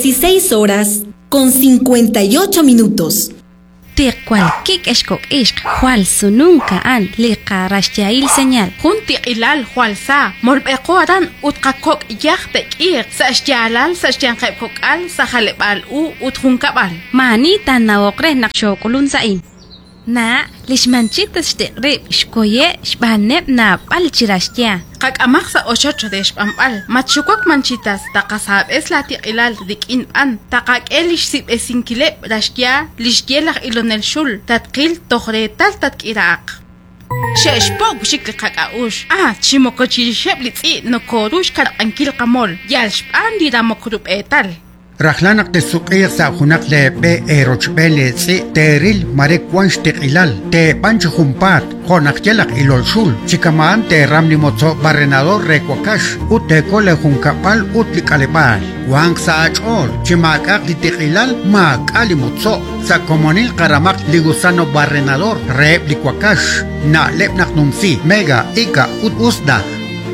16:58. Tiqualquic escoc ishq, Jual sununca an, liqa rashyail señal. Junti ilal Jualsa, molbecoadan utqakok yahtek ir, sashjalal sashyanqepkok al, sajalebal utjunkabal. Manita naokre nakshokulun sain. Na, lishmanchitas shtiqrib, shkoye, shbaneb na palchirashya. Qaqamaq sa 8 de shpampal, machukok manchitas, taqasab es la tiqilal dikin an, taqaqelish sib esinkileb rashya, lishyelag ilonel shul, tatqil tohretal tatkiraaq. Sheshpok shikli qaqaush. Chimokochirisheb litzi nokorush karankil qamol, yalshpan diramokrub etal. Rahlanak te suqir sa hunak le be erochbele si teril marek wanshtik ilal te pancho humpat honak yelak ilolshul chikamaan te ramni mozo barrenador rekwakash ute kole hunkapal utli kalebal wang sa achol chimakak litik ilal mak ali mozo sa komonil karamak ligusano barrenador rep likwakash na lepnak numsi mega ika usda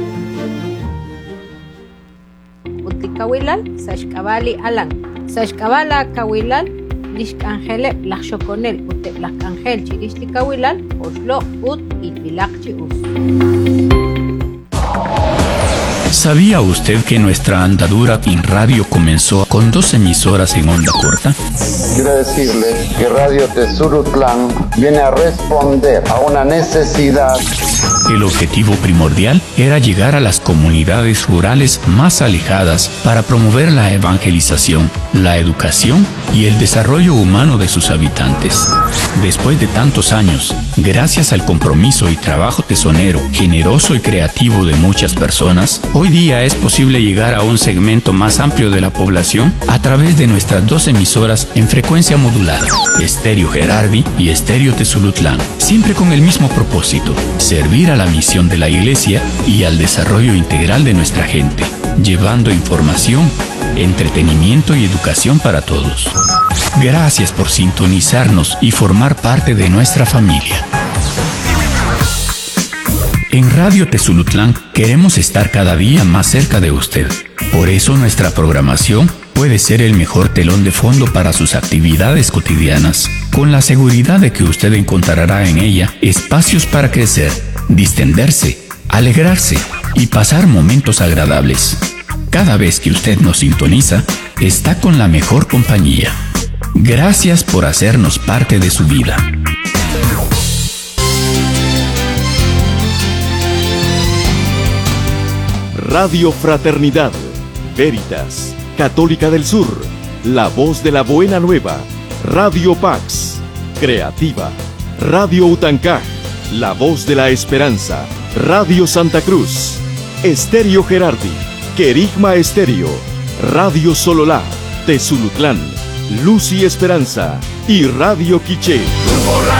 Kawilal, Sashkabali Alan, Sashkabala Kawilal, Lishkangele, Lachoconel, Ute Lachangel, Chiristi Kawilal, Oslo, Ut y Pilakchi Us. ¿Sabía usted que nuestra andadura en radio comenzó con 2 emisoras en onda corta? Quiero decirles que Radio Tezulutlán viene a responder a una necesidad. El objetivo primordial era llegar a las comunidades rurales más alejadas para promover la evangelización, la educación y el desarrollo humano de sus habitantes. Después de tantos años, gracias al compromiso y trabajo tesonero, generoso y creativo de muchas personas, hoy día es posible llegar a un segmento más amplio de la población a través de nuestras 2 emisoras en frecuencia modulada, Estéreo Gerardi y Estéreo Tezulutlán, siempre con el mismo propósito: servir a la misión de la Iglesia y al desarrollo integral de nuestra gente, llevando información, entretenimiento y educación para todos. Gracias por sintonizarnos y formar parte de nuestra familia. En Radio Tezulutlán queremos estar cada día más cerca de usted. Por eso nuestra programación puede ser el mejor telón de fondo para sus actividades cotidianas, con la seguridad de que usted encontrará en ella espacios para crecer, distenderse, alegrarse y pasar momentos agradables. Cada vez que usted nos sintoniza, está con la mejor compañía. Gracias por hacernos parte de su vida. Radio Fraternidad, Veritas, Católica del Sur, La Voz de la Buena Nueva, Radio Pax, Creativa, Radio Utancaj, La Voz de la Esperanza, Radio Santa Cruz, Estéreo Gerardi, Querigma Estéreo, Radio Sololá, Tezulutlán, Luz y Esperanza y Radio Quiché.